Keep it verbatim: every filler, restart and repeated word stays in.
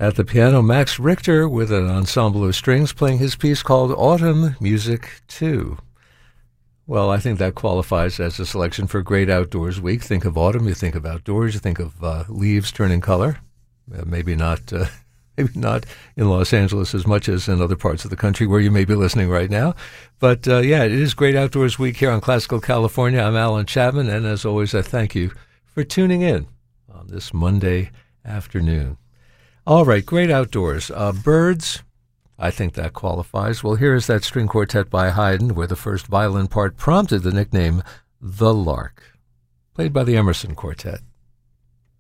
At the piano, Max Richter with an ensemble of strings playing his piece called Autumn Music two. Well, I think that qualifies as a selection for Great Outdoors Week. Think of autumn, you think of outdoors, you think of uh, leaves turning color. Uh, maybe not uh, maybe not in Los Angeles as much as in other parts of the country where you may be listening right now. But, uh, yeah, it is Great Outdoors Week here on Classical California. I'm Alan Chapman, and as always, I thank you for tuning in on this Monday afternoon. All right, Great Outdoors. Uh, birds, I think that qualifies. Well, here is that string quartet by Haydn, where the first violin part prompted the nickname The Lark, played by the Emerson Quartet.